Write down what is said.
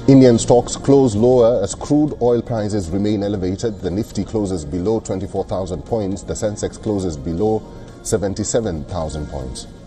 Indian stocks close lower as crude oil prices remain elevated. The Nifty closes below 24,000 points. The Sensex closes below 77,000 points.